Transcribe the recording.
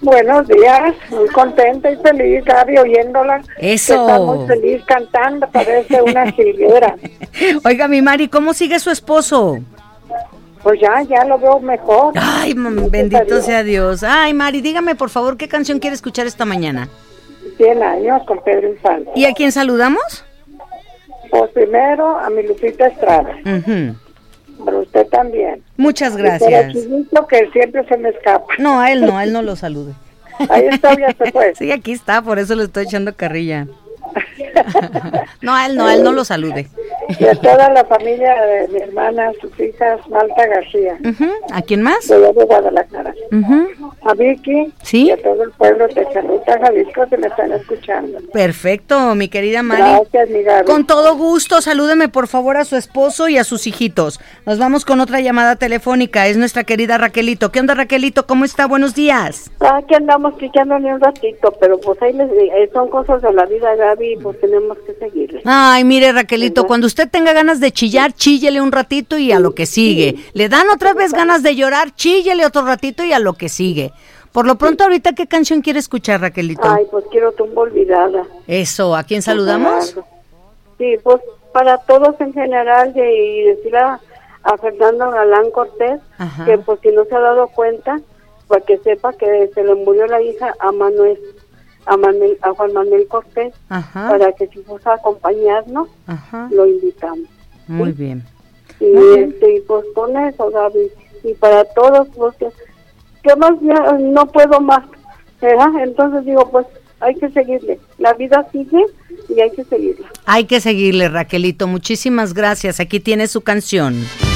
Buenos días, muy contenta y feliz, Gaby, oyéndola. Eso. Está muy feliz cantando, parece una jilguera. Oiga, mi Mari, ¿cómo sigue su esposo? Pues ya lo veo mejor. Ay, bendito sea Dios. Ay, Mari, dígame por favor, ¿qué canción quiere escuchar esta mañana? 100 años con Pedro Infante. ¿Y a quién saludamos? Pues primero a mi Lupita Estrada. Pero usted también. Muchas Y gracias. por Chiquito, que siempre se me escapa. No, a él no lo salude. Ahí está, ya se fue. Sí, aquí está, por eso le estoy echando carrilla. No, a él no lo salude. Y a toda la familia de mi hermana, sus hijas, Malta García. ¿A quién más? De Guadalajara. A Vicky. ¿Sí? Y a todo el pueblo de Chaluta, Jalisco, que me están escuchando. Perfecto, mi querida Mari. Gracias, mi Gaby. Con todo gusto, salúdeme por favor a su esposo y a sus hijitos. Nos vamos con otra llamada telefónica, es nuestra querida Raquelito. ¿Qué onda, Raquelito? ¿Cómo está? Buenos días. Aquí andamos picándole un ratito, pero pues ahí son cosas de la vida, Gaby, y pues tenemos que seguirle. Ay, mire, Raquelito, cuando usted tenga ganas de chillar, chíllele un ratito y a lo que sigue. Le dan otra vez ganas de llorar, chíllele otro ratito y a lo que sigue. Por lo pronto, ahorita, ¿qué canción quiere escuchar, Raquelito? Ay, pues quiero Tumba Olvidada. Eso, ¿a quién saludamos? Sí, pues para todos en general, y decir a Fernando Galán Cortés, que pues si no se ha dado cuenta, para que sepa que se le murió la hija a Juan Manuel Cortés, para que si fuese a acompañarnos, lo invitamos. Muy bien. Y pues con eso, Gaby, y para todos, pues ¿qué más? Ya no puedo más, ¿verdad? Entonces digo, pues hay que seguirle, la vida sigue y hay que seguirla. Hay que seguirle, Raquelito, muchísimas gracias, aquí tiene su canción.